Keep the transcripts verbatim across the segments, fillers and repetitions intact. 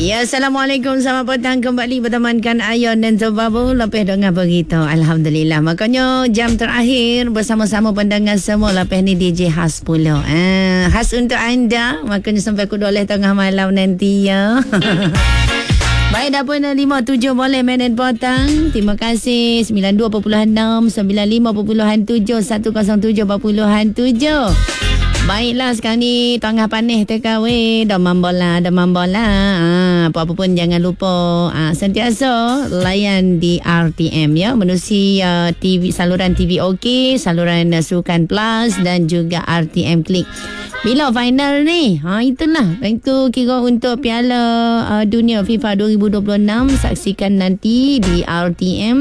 Ya, Assalamualaikum. Selamat petang kembali bertemankan Ayon dan Zobabu. Lepas dengar begitu, Alhamdulillah. Makanya jam terakhir bersama-sama pendengar semua. Lepas ni D J khas pula. Ah, khas untuk anda. Makanya sampai kudu oleh tengah malam nanti ya. Baik, dah pun lima tujuh boleh minit potang. Terima kasih. sembilan dua perpuluhan enam, sembilan lima perpuluhan tujuh, seratus tujuh perpuluhan tujuh. Baiklah, sekarang ni tengah panih tekawai. Demam bola, demam bola. Ha, apa-apa pun jangan lupa ha, sentiasa layan di R T M ya. Menerusi uh, T V, saluran T V OK, saluran uh, Sukan Plus dan juga R T M Klik. Bila final ni? Ha, itulah. Itu kira untuk Piala uh, Dunia FIFA dua ribu dua puluh enam. Saksikan nanti di R T M.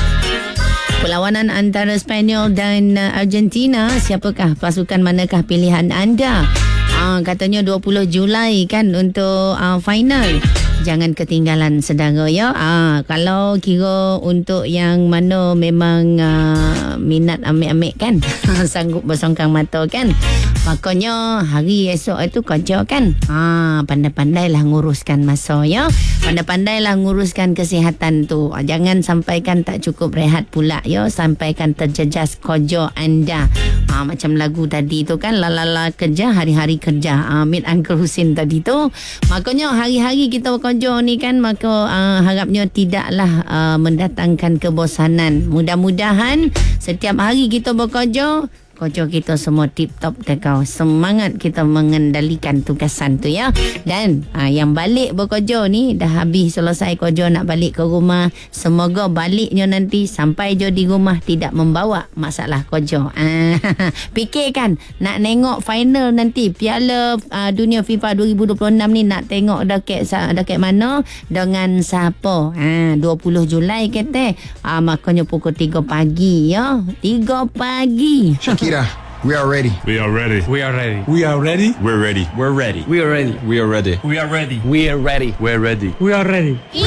Perlawanan antara Spanyol dan uh, Argentina. Siapakah pasukan, manakah pilihan anda? Uh, katanya dua puluh Julai kan untuk uh, final. Jangan ketinggalan saudara ya. Uh, kalau kira untuk yang mana memang uh, minat ambil-ambil kan. Sanggup bersongkang mata kan. Makanya hari esok itu kerja kan. Ha, pandai-pandailah nguruskan masa ya. Pandai-pandailah nguruskan kesihatan tu. Jangan sampaikan tak cukup rehat pula ya. Sampaikan terjejas kerja anda. Ha, macam lagu tadi tu kan. Lalala kerja, hari-hari kerja. Ha, Meet Uncle Husin tadi tu. Makanya hari-hari kita bekerja ni kan. Maka uh, harapnya tidaklah uh, mendatangkan kebosanan. Mudah-mudahan setiap hari kita bekerja, kerja kita semua tip-top tekau. Semangat kita mengendalikan tugasan tu ya. Dan ha, yang balik bekerja ni dah habis selesai kerja nak balik ke rumah. Semoga baliknya nanti sampai je di rumah tidak membawa masalah kerja. Ha, fikirkan nak tengok final nanti Piala uh, Dunia FIFA dua ribu dua puluh enam ni nak tengok dekat dekat mana dengan siapa. Ha, dua puluh Julai kata. Ha, makanya pukul tiga pagi ya. tiga pagi. We are ready. We are ready. We are ready. We are ready. We're ready. We're ready. We are ready. We are ready. We are ready. We are ready. We're ready. We are ready.